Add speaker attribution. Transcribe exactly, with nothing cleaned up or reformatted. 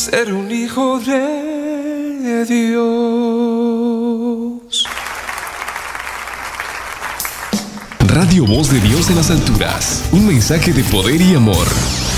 Speaker 1: ser un hijo de Dios.
Speaker 2: Radio Voz de Dios en las alturas. Un mensaje de poder y amor.